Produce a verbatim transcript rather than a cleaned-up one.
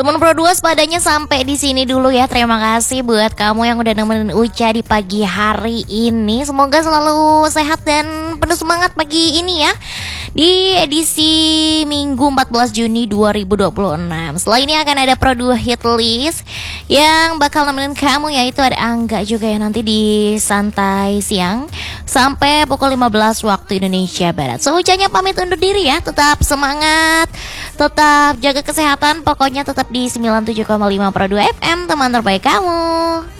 Teman Pro dua sepadanya sampai di sini dulu ya. Terima kasih buat kamu yang udah nemenin Uca di pagi hari ini. Semoga selalu sehat dan penuh semangat pagi ini ya, di edisi Minggu empat belas Juni dua ribu dua puluh enam. Setelah ini akan ada Pro dua Hit List yang bakal nemenin kamu, yaitu ada Angga juga ya nanti di Santai Siang sampai pukul lima belas waktu Indonesia Barat. So Ucanya pamit undur diri ya. Tetap semangat, tetap jaga kesehatan, pokoknya tetap di sembilan puluh tujuh koma lima Pro dua F M, teman terbaik kamu.